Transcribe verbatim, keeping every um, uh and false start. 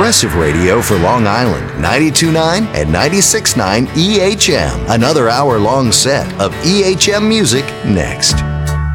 progressive radio for Long Island, ninety-two point nine and ninety-six point nine E H M. Another hour-long set of E H M music next.